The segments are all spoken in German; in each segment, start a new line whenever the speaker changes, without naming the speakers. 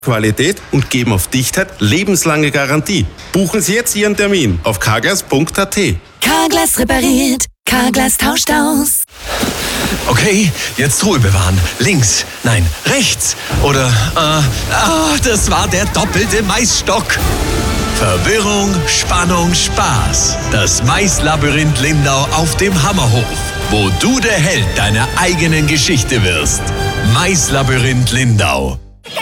Qualität und geben auf Dichtheit lebenslange Garantie. Buchen Sie jetzt Ihren Termin auf carglass.at.
Carglass repariert, Carglass tauscht aus.
Okay, jetzt Ruhe bewahren. Links, nein, rechts. Oder, das war der doppelte Maisstock. Verwirrung, Spannung, Spaß. Das Maislabyrinth Lindau auf dem Hammerhof, wo du der Held deiner eigenen Geschichte wirst. Maislabyrinth Lindau.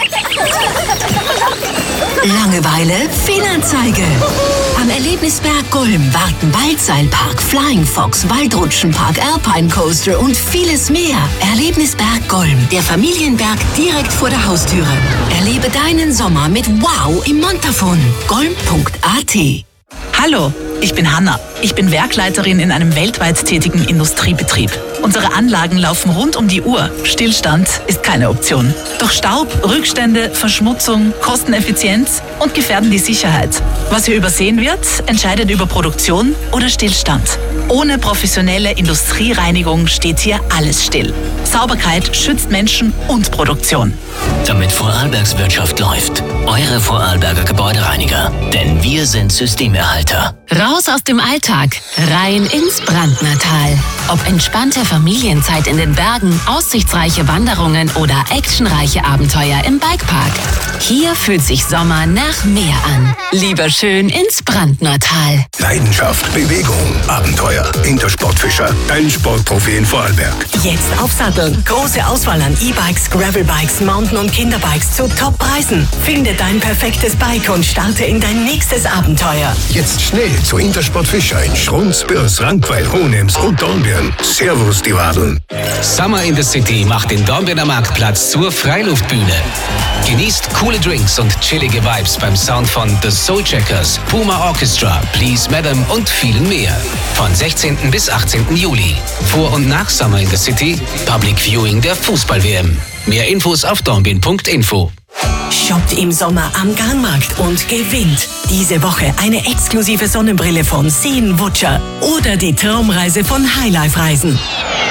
Langeweile, Fehlanzeige. Am Erlebnisberg Golm warten Waldseilpark, Flying Fox, Waldrutschenpark, Alpine Coaster und vieles mehr. Erlebnisberg Golm, der Familienberg direkt vor der Haustüre. Erlebe deinen Sommer mit Wow im Montafon. Golm.at.
Hallo, ich bin Hanna. Ich bin Werkleiterin in einem weltweit tätigen Industriebetrieb. Unsere Anlagen laufen rund um die Uhr. Stillstand ist keine Option. Doch Staub, Rückstände, Verschmutzung, Kosteneffizienz und gefährden die Sicherheit. Was hier übersehen wird, entscheidet über Produktion oder Stillstand. Ohne professionelle Industriereinigung steht hier alles still. Sauberkeit schützt Menschen und Produktion.
Damit Vorarlbergs Wirtschaft läuft, eure Vorarlberger Gebäudereiniger. Denn wir sind Systemerhalter.
Raus aus dem Alltag, rein ins Brandnertal. Ob entspannte Familienzeit in den Bergen, aussichtsreiche Wanderungen oder actionreiche Abenteuer im Bikepark. Hier fühlt sich Sommer nach Meer an. Lieber schön ins Brandnertal.
Leidenschaft, Bewegung, Abenteuer. Intersportfischer, dein Sportprofi in Vorarlberg.
Jetzt aufsatteln. Große Auswahl an E-Bikes, Gravelbikes, Mountain- und Kinderbikes zu Top-Preisen. Finde dein perfektes Bike und starte in dein nächstes Abenteuer.
Jetzt schnell zu Intersport Fischer in Schrunz, Bürs, Rankweil, Hohenems und Dornbirn. Servus, die Wadeln.
Summer in the City macht den Dornbirner Marktplatz zur Freiluftbühne. Genießt coole Drinks und chillige Vibes beim Sound von The Soulcheckers, Puma Orchestra, Please Madam und vielen mehr. Von 16. bis 18. Juli. Vor und nach Summer in the City, Public Viewing der Fußball-WM. Mehr Infos auf dornbirn.info.
Shoppt im Sommer am Garnmarkt und gewinnt. Diese Woche eine exklusive Sonnenbrille von Seen-Wutscher oder die Traumreise von Highlife Reisen.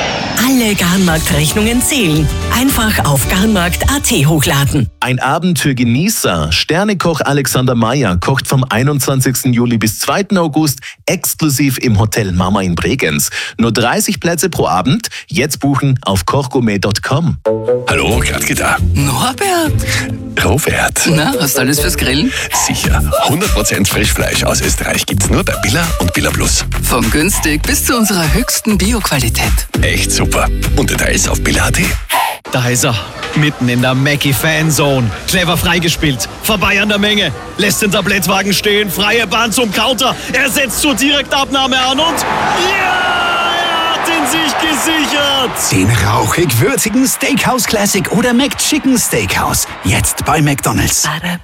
Alle Garnmarkt-Rechnungen zählen. Einfach auf garnmarkt.at hochladen.
Ein Abend für Genießer. Sternekoch Alexander Meyer kocht vom 21. Juli bis 2. August exklusiv im Hotel Mama in Bregenz. Nur 30 Plätze pro Abend. Jetzt buchen auf kochgourmet.com.
Hallo, Gradke da.
Norbert.
Robert.
Na, hast du alles fürs Grillen?
Sicher. 100% Frischfleisch aus Österreich gibt's nur bei Billa und Billa Plus.
Vom günstig bis zu unserer höchsten Bio-Qualität.
Echt super. Und Details auf Billa.at.
Da ist er, mitten in der Mackie-Fanzone. Clever freigespielt, vorbei an der Menge. Lässt den Tablettwagen stehen, freie Bahn zum Counter. Er setzt zur Direktabnahme an und... Ja! In sich gesichert!
Den rauchig-würzigen Steakhouse Classic oder McChicken Steakhouse. Jetzt bei McDonald's.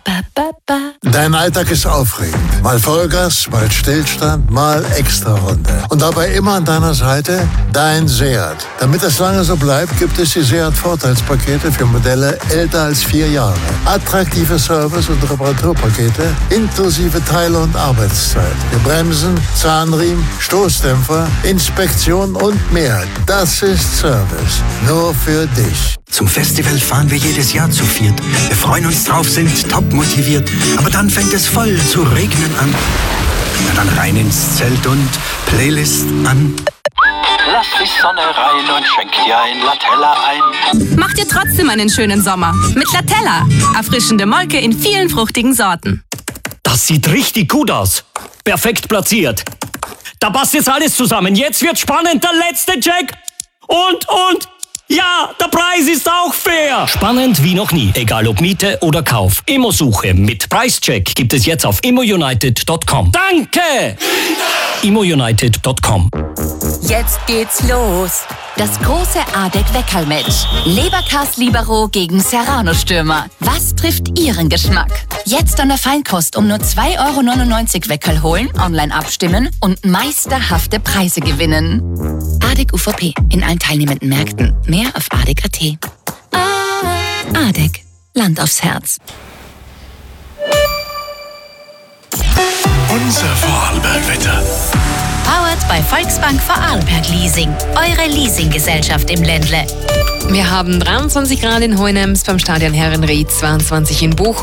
Dein Alltag ist aufregend. Mal Vollgas, mal Stillstand, mal Extrarunde. Und dabei immer an deiner Seite dein Seat. Damit das lange so bleibt, gibt es die Seat-Vorteilspakete für Modelle älter als 4 Jahre. Attraktive Service- und Reparaturpakete inklusive Teile- und Arbeitszeit. Wir Bremsen, Zahnriemen, Stoßdämpfer, Inspektion und mehr. Das ist Service. Nur für dich.
Zum Festival fahren wir jedes Jahr zu viert. Wir freuen uns drauf, sind top motiviert. Aber dann fängt es voll zu regnen an. Na dann rein ins Zelt und Playlist an.
Lass die Sonne rein und schenk dir ein Latella ein.
Mach dir trotzdem einen schönen Sommer mit Latella. Erfrischende Molke in vielen fruchtigen Sorten.
Das sieht richtig gut aus. Perfekt platziert. Da passt jetzt alles zusammen. Jetzt wird spannend. Der letzte Check. Und. Ja, der Preis ist auch fair. Spannend wie noch nie. Egal ob Miete oder Kauf. Immosuche mit Preischeck gibt es jetzt auf immounited.com. Danke! immounited.com.
Jetzt geht's los. Das große ADEC-Weckerl-Match. Leberkas Libero gegen Serrano-Stürmer. Was trifft Ihren Geschmack? Jetzt an der Feinkost um nur 2,99 € Weckerl holen, online abstimmen und meisterhafte Preise gewinnen. ADEC UVP in allen teilnehmenden Märkten. Mehr auf ADEC.at. ADEC. Land aufs Herz.
Unser Vorarlberg-Wetter.
Powered bei Volksbank Vorarlberg Leasing. Eure Leasinggesellschaft im Ländle.
Wir haben 23 Grad in Hohenems, beim Stadion Herrenried 22 in Bochum.